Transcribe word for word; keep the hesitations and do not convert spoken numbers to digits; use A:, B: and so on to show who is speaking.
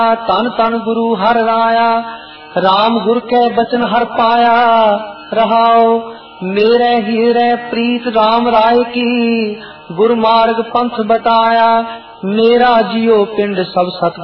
A: तन तन गुरु हर राया, राम गुर के बचन हर पाया। रहाओ मेरे हीरे प्रीत राम राय की, गुरु मार्ग पंथ बताया। मेरा जियो पिंड सब सत